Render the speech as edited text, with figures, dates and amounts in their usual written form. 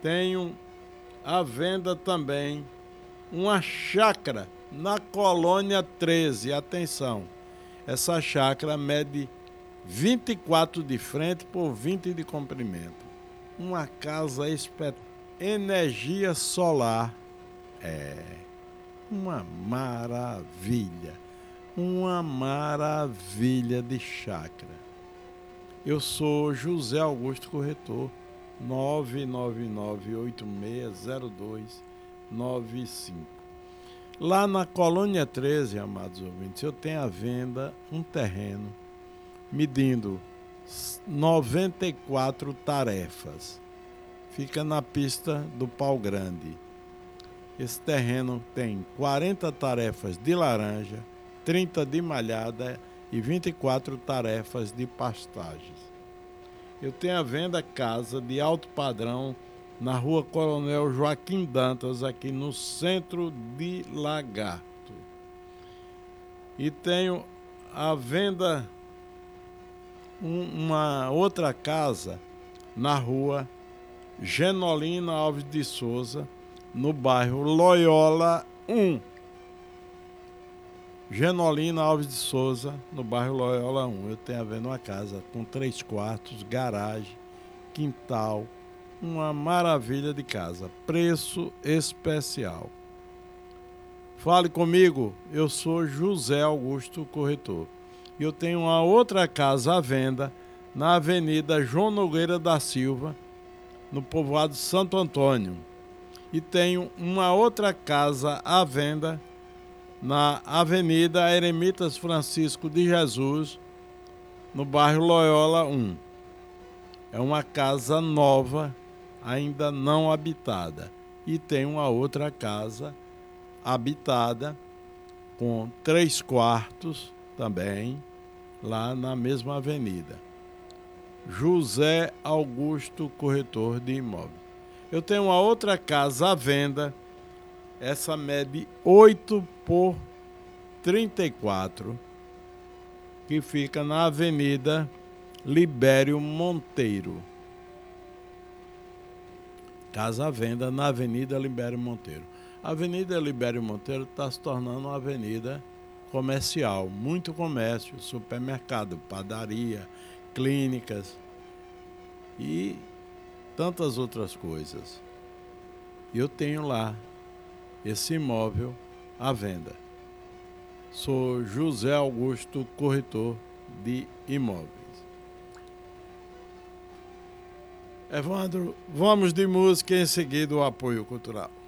Tenho à venda também uma chácara na Colônia 13. Atenção, essa chácara mede 24 de frente por 20 de comprimento. Uma casa espetacular. Energia solar. É uma maravilha. Uma maravilha de chácara. Eu sou José Augusto Corretor, 999860295. Lá na Colônia 13, amados ouvintes, eu tenho à venda um terreno medindo 94 tarefas. Fica na pista do Pau Grande. Esse terreno tem 40 tarefas de laranja, 30 de malhada e 24 tarefas de pastagens. Eu tenho à venda casa de alto padrão na rua Coronel Joaquim Dantas, aqui no centro de Lagarto. E tenho à venda uma outra casa na rua Genolina Alves de Souza, no bairro Loyola 1. Genolina Alves de Souza, no bairro Loyola 1. Eu tenho à venda uma casa com 3 quartos, garagem, quintal, uma maravilha de casa. Preço especial. Fale comigo, eu sou José Augusto Corretor. E eu tenho uma outra casa à venda na Avenida João Nogueira da Silva, no povoado Santo Antônio. E tenho uma outra casa à venda na Avenida Eremitas Francisco de Jesus, no bairro Loyola 1. É uma casa nova, ainda não habitada. E tem uma outra casa habitada, com 3 quartos também, lá na mesma avenida. José Augusto Corretor de Imóveis. Eu tenho uma outra casa à venda, essa mede 8 por 34, que fica na Avenida Libério Monteiro. Casa à venda na Avenida Libério Monteiro. A Avenida Libério Monteiro está se tornando uma avenida comercial, muito comércio, supermercado, padaria, clínicas e tantas outras coisas. Eu tenho lá esse imóvel à venda. Sou José Augusto Corretor de Imóveis. Evandro, vamos de música e em seguida o apoio cultural.